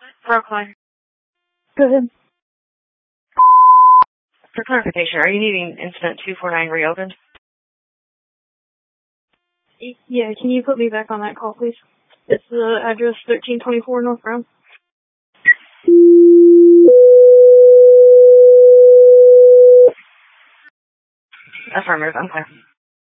Brookline. Go ahead. For clarification, are you needing incident 249 reopened? Yeah, can you put me back on that call, please? It's the address 1324 North Brown. Affirmative, I'm clear.